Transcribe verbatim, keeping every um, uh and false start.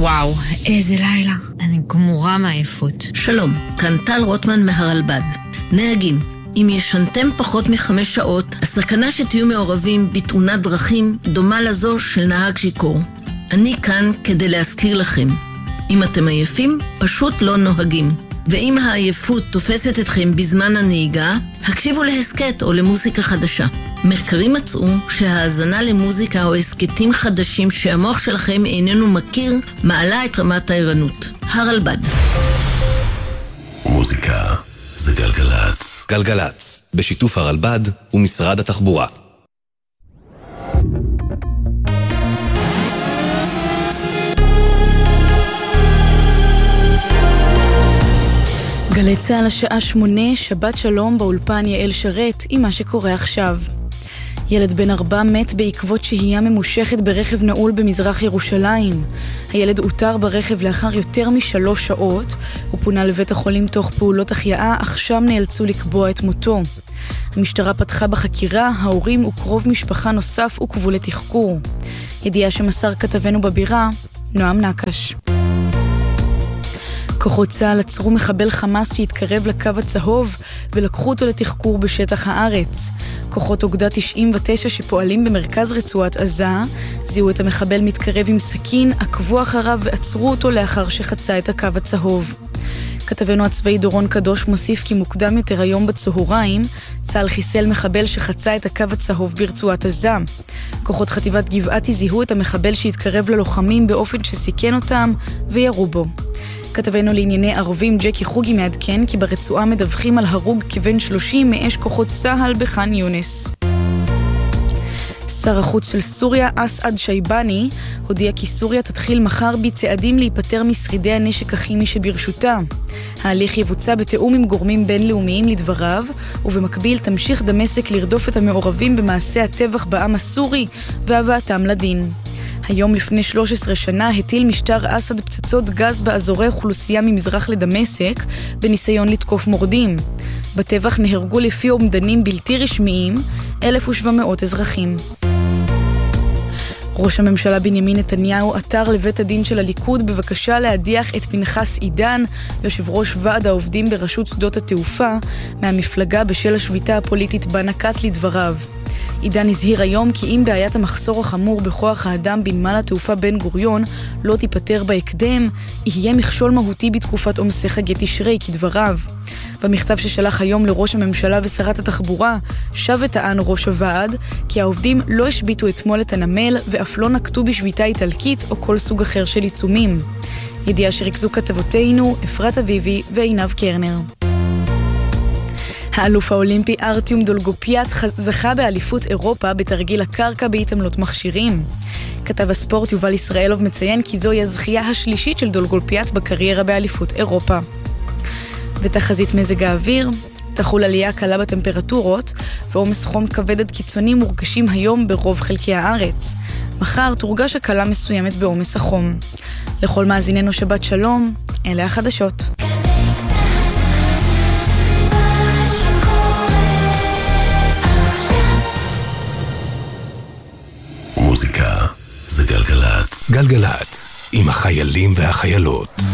וואו, איזה לילה. אני גמורה מעייפות. שלום, כאן טל רוטמן מהרלב"ד. נהגים, אם ישנתם פחות מחמש שעות, הסכנה שתהיו מעורבים בתאונת דרכים דומה לזו של נהג שיקור. אני כאן כדי להזכיר לכם. אם אתם עייפים, פשוט לא נוהגים. ואם העייפות תופסת אתכם בזמן הנהיגה, הקשיבו להסקט או למוזיקה חדשה. מחקרים מצאו שההאזנה למוזיקה או הסקטים חדשים שהמוח שלכם איננו מכיר, מעלה את רמת הערנות. הרלב"ד. מוזיקה זה גלגלץ. גלגלץ, בשיתוף הרלב"ד ומשרד התחבורה. גלי צהל השעה שמונה, שבת שלום, באולפן יעל שרת עם מה שקורה עכשיו. ילד בן ארבע מת בעקבות שהייה ממושכת ברכב נעול במזרח ירושלים. הילד אותר ברכב לאחר יותר משלוש שעות, הוא פונה לבית החולים תוך פעולות החייאה, אך שם נאלצו לקבוע את מותו. המשטרה פתחה בחקירה, ההורים וקרוב משפחה נוסף עוכבו לתחקור. ידיעה שמסר כתבנו בבירה, נועם נקש. כוחות צה"ל עצרו מחבל חמאס שהתקרב לקו הצהוב ולקחו אותו לתחקור בשטח הארץ. כוחות אוגדה תשעים ותשע שפועלים במרכז רצועת עזה זיהו את המחבל מתקרב עם סכין, עקבו אחריו ועצרו אותו לאחר שחצה את הקו הצהוב. כתבנו הצבאי דורון קדוש מוסיף כי מוקדם יותר היום בצהריים צה"ל חיסל מחבל שחצה את הקו הצהוב ברצועת עזה. כוחות חטיבת גבעתי זיהו את המחבל שהתקרב ללוחמים באופן שסיכן אותם וירו בו. כתבנו לענייני ערבים ג'קי חוגי מעדכן כי ברצועה מדווחים על הרוג כבן שלושים מאש כוחות צה"ל בח'אן יונס. שר החוץ של סוריה אסעד שייבני הודיע כי סוריה תתחיל מחר בצעדים להיפטר משרידי הנשק הכימי שברשותה. ההליך יבוצע בתאום עם גורמים בינלאומיים לדבריו, ובמקביל תמשיך דמשק לרדוף את המעורבים במעשה הטבח בעם הסורי והבאתם לדין. היום לפני שלוש עשרה שנה הטיל משטר אסד פצצות גז באזורי אוכלוסייה ממזרח לדמשק בניסיון לתקוף מורדים. בטבח נהרגו לפי אומדנים בלתי רשמיים אלף ושבע מאות אזרחים. ראש הממשלה בנימין נתניהו עתר לבית הדין של הליכוד בבקשה להדיח את פנחס עידן, יושב ראש ועד העובדים ברשות שדות התעופה, מהמפלגה בשל השביתה הפוליטית בה נקט לדבריו. עידן הזהיר היום כי אם בעיית המחסור החמור בכוח האדם בנמל התעופה בן גוריון לא תיפטר בהקדם, יהיה מכשול מהותי בתקופת עומסי חגי תשרי כדבריו. במכתב ששלח היום לראש הממשלה ושרת התחבורה, שב וטען ראש הוועד כי העובדים לא השביתו אתמול את הנמל ואף לא נקטו בשביתה איטלקית או כל סוג אחר של עיצומים. ידיעה שריכזו כתבותינו אפרת אביבי ועינב קרנר. האלוף האולימפי ארטיום דולגופיאט זכה באליפות אירופה בתרגיל הקרקע בהתעמלות מכשירים. כתב הספורט יובל ישראלוב מציין כי זוהי הזכייה השלישית של דולגופיאט בקריירה באליפות אירופה. ותחזית מזג האוויר, תחול עלייה קלה בטמפרטורות, ועומס חום כבד עד קיצוני מורגשים היום ברוב חלקי הארץ. מחר תורגש הקלה מסוימת בעומס החום. לכל מאזיננו שבת שלום, אלה החדשות. מוזיקה זה גלגלץ. גלגלץ, עם החיילים והחיילות.